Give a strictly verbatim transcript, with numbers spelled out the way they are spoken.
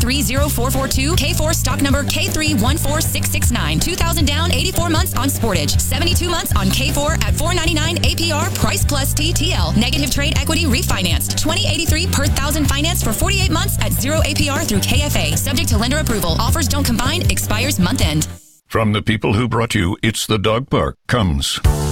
three zero four four two. K four stock number K three one four six six nine. two thousand down, eighty-four months on Sportage. seventy-two months on K four at four ninety-nine A P R, price plus T T L. Negative trade equity refinanced. twenty eighty-three per thousand finance for forty-eight months at zero A P R through K F A. Subject to lender approval. Offers don't combine. Expires month end. From the people who brought you It's the Dog Park comes